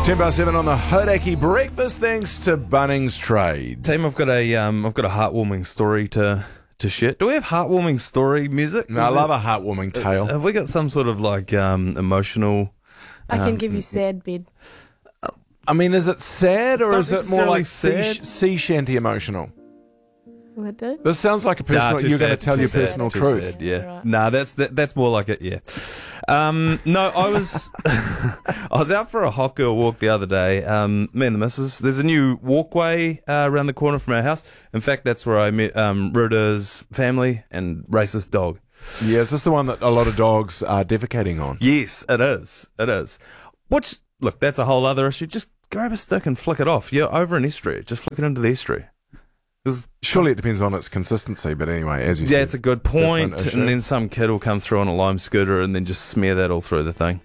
10:07 on the Hodaki Breakfast, thanks to Bunnings Trade. Team, I've got a heartwarming story to share. Do we have heartwarming story music? No, I love a heartwarming tale. Have we got some sort of emotional? I can give you sad bed. I mean, is it sad or It's is not it more like necessarily sea shanty emotional? Will it do? This sounds like a personal. Too You're going to sad, tell too your sad, personal too truth. sad, yeah. Right. Nah, that's more like it. Yeah. No, I was I was out for a hot girl walk the other day. Me and the missus. There's a new walkway around the corner from our house. In fact, that's where I met Ruda's family and racist dog. Yeah, is this the one that a lot of dogs are defecating on? Yes, it is. It is. Which, look, that's a whole other issue. Just grab a stick and flick it off. You're over an estuary. Just flick it into the estuary. Surely it depends on its consistency, but anyway, as you said. Yeah, it's a good point. different issue. And then some kid will come through on a lime scooter and then just smear that all through the thing.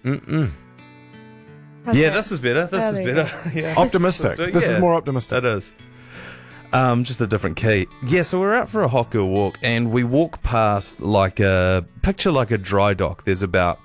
How's Yeah, that? this is better. This Oh, is there you better. Yeah. Optimistic. This is Yeah. more optimistic. It is. Just a different key. Yeah, so we're out for a hot girl walk and we walk past like a dry dock. There's about,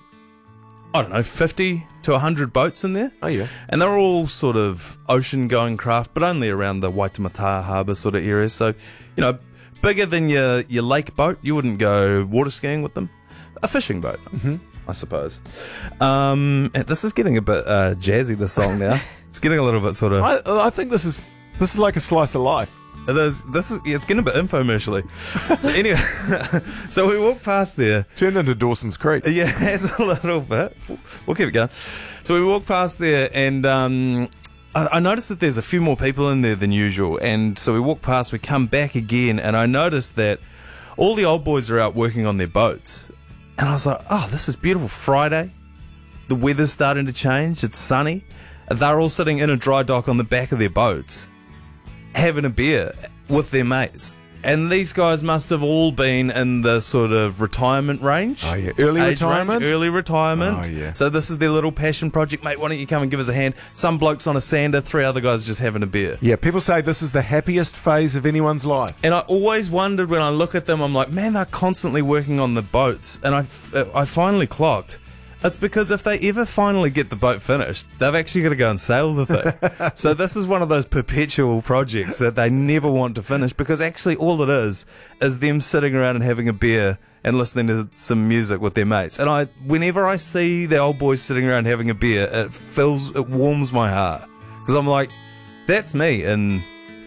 50 to 100 boats in there. Oh, yeah. And they're all sort of ocean-going craft, but only around the Waitemata Harbour sort of area. So, bigger than your lake boat. You wouldn't go water skiing with them. A fishing boat, I suppose. And this is getting a bit jazzy, the song now. It's getting a little bit sort of... I think this is like a slice of life. It is. It's getting a bit infomercially. So anyway, so we walk past there. Turned into Dawson's Creek. Yeah, it's a little bit. We'll keep it going. So we walk past there, and I noticed that there's a few more people in there than usual. And so we walk past, we come back again, and I noticed that all the old boys are out working on their boats. And I was like, oh, this is beautiful. Friday. The weather's starting to change. It's sunny. They're all sitting in a dry dock on the back of their boats, having a beer with their mates. And these guys must have all been in the sort of retirement range. Oh, yeah. Early Age retirement? range, early retirement. Oh, yeah. So this is their little passion project. Mate, why don't you come and give us a hand? Some blokes on a sander, 3 other guys just having a beer. Yeah, people say this is the happiest phase of anyone's life. And I always wondered when I look at them, I'm like, man, they're constantly working on the boats. And I finally clocked. It's because if they ever finally get the boat finished, they've actually got to go and sail the thing. So this is one of those perpetual projects that they never want to finish, because actually all it is them sitting around and having a beer and listening to some music with their mates. And whenever I see the old boys sitting around having a beer, it warms my heart. Because I'm like, that's me in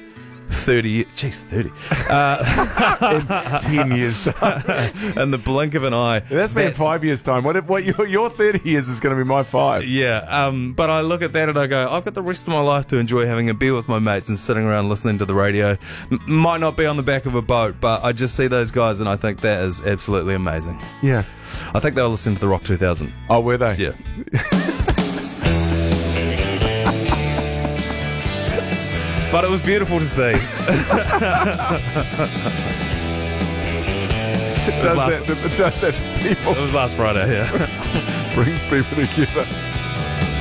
30 in 10 years time. in the blink of an eye. That's me in 5 years' time. What your 30 years is going to be my 5. Yeah, but I look at that and I go, I've got the rest of my life to enjoy having a beer with my mates and sitting around listening to the radio. Might not be on the back of a boat, but I just see those guys and I think that is absolutely amazing. Yeah. I think they were listening to the Rock 2000. Oh, were they? Yeah. But it was beautiful to see. Does that to people. It was last Friday, yeah. Brings people together.